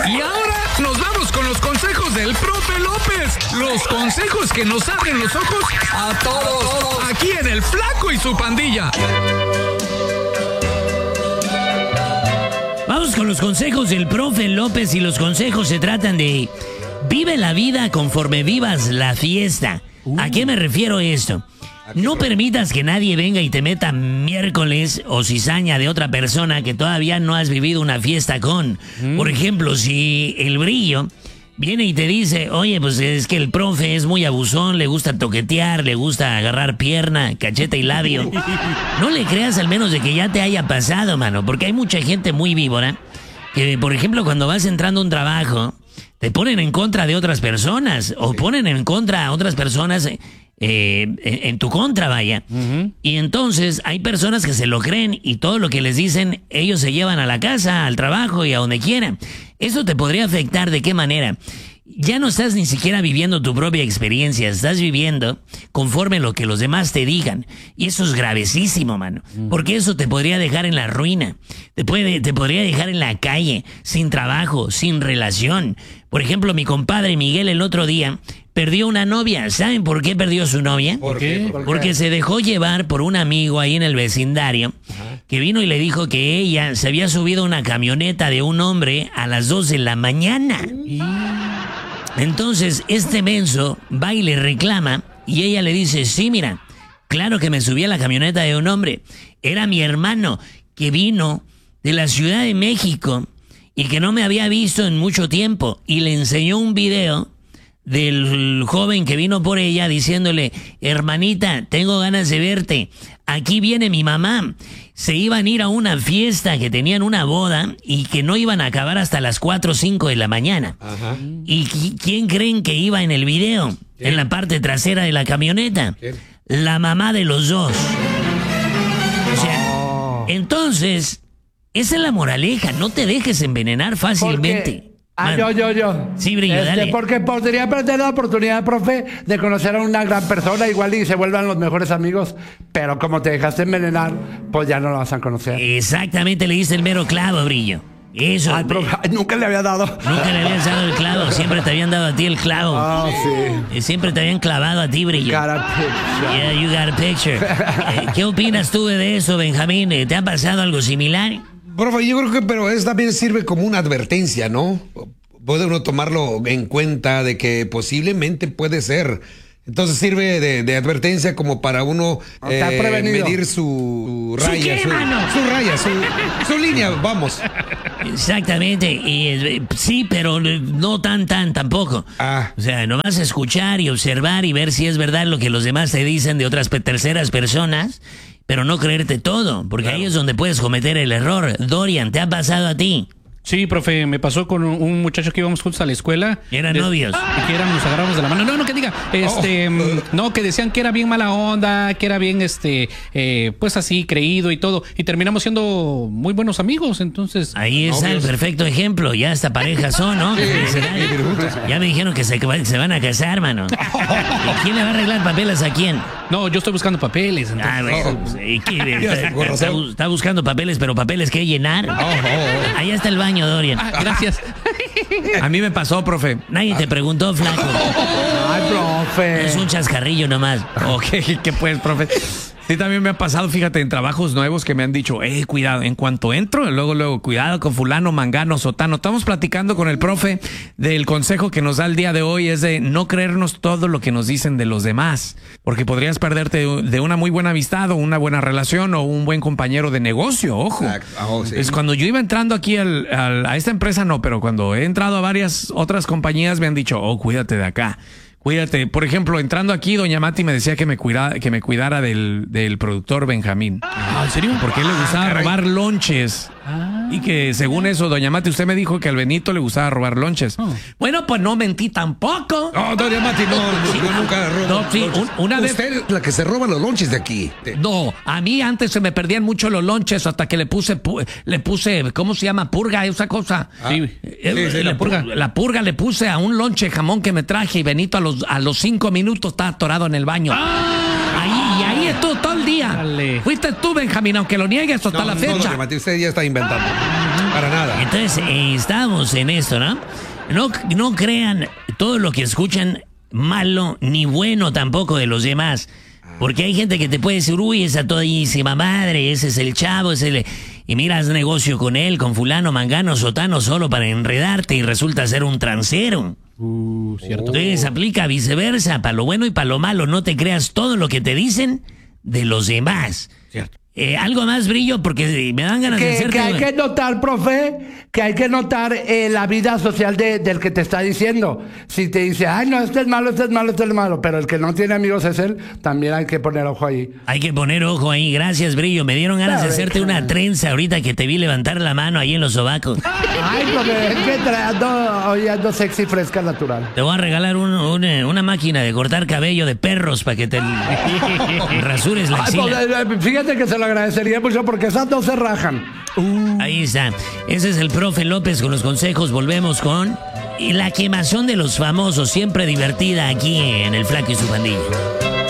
Y ahora nos vamos con los consejos del profe López. Los consejos que nos abren los ojos a todos. Aquí en El Flaco y su pandilla. Vamos con los consejos del profe López y los consejos se tratan de vive la vida conforme vivas la fiesta. ¿A qué me refiero esto? No permitas que nadie venga y te meta miércoles o cizaña de otra persona que todavía no has vivido una fiesta con. Por ejemplo, si el Brillo viene y te dice, oye, pues es que el profe es muy abusón, le gusta toquetear, le gusta agarrar pierna, cacheta y labio. No le creas al menos de que ya te haya pasado, mano, porque hay mucha gente muy víbora que, por ejemplo, cuando vas entrando a un trabajo, te ponen en contra de otras personas o ponen en contra a otras personas en tu contra, vaya. Y entonces hay personas que se lo creen y todo lo que les dicen ellos se llevan a la casa, al trabajo y a donde quieran. Eso te podría afectar. ¿De qué manera? Ya no estás ni siquiera viviendo tu propia experiencia, estás viviendo conforme lo que los demás te digan. Y eso es gravesísimo, mano. Porque eso te podría dejar en la ruina. Te podría dejar en la calle, sin trabajo, sin relación. Por ejemplo, mi compadre Miguel el otro día perdió una novia. ¿Saben por qué perdió su novia? ¿Por qué? Porque se dejó llevar por un amigo ahí en el vecindario que vino y le dijo que ella se había subido a una camioneta de un hombre a las 2 de la mañana. Entonces, este menso va y le reclama y ella le dice, sí, mira, claro que me subí a la camioneta de un hombre. Era mi hermano que vino de la Ciudad de México y que no me había visto en mucho tiempo. Y le enseñó un video del joven que vino por ella diciéndole, hermanita, tengo ganas de verte. Aquí viene mi mamá. Se iban a ir a una fiesta que tenían una boda y que no iban a acabar hasta las 4 o 5 de la mañana. ¿Y quién creen que iba en el video? En la parte trasera de la camioneta. La mamá de los dos. O sea, entonces, esa es la moraleja. No te dejes envenenar fácilmente. Yo. Sí, Brillo, dale. Porque podría perder la oportunidad, profe, de conocer a una gran persona, igual y se vuelvan los mejores amigos, pero como te dejaste envenenar, pues ya no lo vas a conocer. Exactamente, le diste el mero clavo, Brillo. Eso. Ay, profe, nunca le había dado. Nunca le habían dado el clavo, siempre te habían dado a ti el clavo. Ah, sí. Siempre te habían clavado a ti, Brillo. Got a picture. Yeah, you got a picture. ¿Qué opinas tú de eso, Benjamín? ¿Te ha pasado algo similar? Profe, yo creo que pero eso también sirve como una advertencia, ¿no? Puede uno tomarlo en cuenta de que posiblemente puede ser. Entonces sirve de advertencia como para uno medir su raya, su línea, vamos. Exactamente, y sí, pero no tampoco. O sea, nomás escuchar y observar y ver si es verdad lo que los demás te dicen de otras terceras personas, pero no creerte todo, porque ahí es donde puedes cometer el error. Dorian, ¿te ha pasado a ti? Sí, profe, me pasó con un muchacho que íbamos juntos a la escuela. ¿Eran novios? Y que nos agarramos de la mano. No, que diga. No, que decían que era bien mala onda, que era bien, pues así, creído y todo. Y terminamos siendo muy buenos amigos, entonces. Ahí está el perfecto ejemplo. Ya hasta parejas son, ¿no? Ya me dijeron que se van a casar, mano. ¿Y quién le va a arreglar papeles a quién? No, yo estoy buscando papeles. Entonces. Está buscando papeles, pero papeles que llenar. Ahí está el baño, Dorian. Gracias. A mí me pasó, profe. Nadie te preguntó, flaco. Ay, profe. Es un chascarrillo nomás. Ok, ¿qué pues, profe? Sí, también me ha pasado, fíjate, en trabajos nuevos que me han dicho, cuidado, en cuanto entro, luego, cuidado con fulano, mangano, sotano. Estamos platicando con el profe del consejo que nos da el día de hoy, es de no creernos todo lo que nos dicen de los demás, porque podrías perderte de una muy buena amistad o una buena relación o un buen compañero de negocio, ojo. Sí. Es cuando yo iba entrando aquí a esta empresa, no, pero cuando he entrado a varias otras compañías me han dicho, cuídate de acá. Cuídate. Por ejemplo, entrando aquí, doña Mati me decía que me cuidara del productor Benjamín. ¿En serio? Porque él le gustaba robar lonches. Y que según eso, doña Mati, usted me dijo que al Benito le gustaba robar lonches. Bueno, pues no mentí tampoco. No, doña Mati, yo nunca robo. No, sí, una vez. Usted es la que se roba los lonches de aquí. No, a mí antes se me perdían mucho los lonches hasta que le puse, ¿cómo se llama? Purga, esa cosa. Sí, la purga. La purga le puse a un lonche jamón que me traje y Benito a los 5 minutos estaba atorado en el baño. Ahí estuvo todo el día. Dale. Fuiste tú, Benjamín, aunque lo niegues hasta la fecha. No, doña Mati, usted ya está inventando. Para nada. Entonces, estábamos en esto, ¿no? No crean todo lo que escuchan malo ni bueno tampoco de los demás. Porque hay gente que te puede decir, uy, esa todísima madre, ese es el chavo, y miras negocio con él, con fulano, mangano, sotano, solo para enredarte y resulta ser un transero. Cierto. Entonces aplica viceversa, para lo bueno y para lo malo. No te creas todo lo que te dicen de los demás. Cierto. Algo más, Brillo, porque me dan ganas de hacerte... Que hay que notar, profe, que hay que notar la vida social del que te está diciendo. Si te dice, ay, no, este es malo, este es malo, este es malo, pero el que no tiene amigos es él, también hay que poner ojo ahí. Hay que poner ojo ahí. Gracias, Brillo. Me dieron ganas de hacerte una trenza ahorita que te vi levantar la mano ahí en los sobacos. Ay, profe, es que hoy ando sexy, fresca, natural. Te voy a regalar una máquina de cortar cabello de perros para que te rasures la Ay, axila. pues, fíjate que se lo agradecería mucho porque esas dos se rajan. Ahí está. Ese es el profe López con los consejos. Volvemos con la quemazón de los famosos, siempre divertida aquí en El Flaco y su pandilla.